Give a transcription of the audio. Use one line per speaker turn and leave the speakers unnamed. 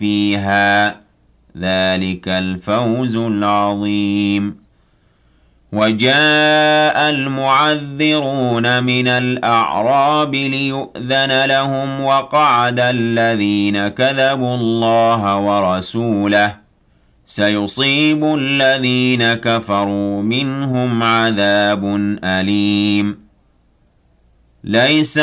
فِيهَا ذَلِكَ الْفَوْزُ الْعَظِيمُ وَجَاءَ الْمُعَذِّرُونَ مِنَ الْأَعْرَابِ لِيُؤْذَنَ لَهُمْ وَقَعَدَ الَّذِينَ كَذَبُوا اللَّهَ وَرَسُولَهُ سَيُصِيبُ الَّذِينَ كَفَرُوا مِنْهُمْ عَذَابٌ أَلِيمٌ لَيْسَ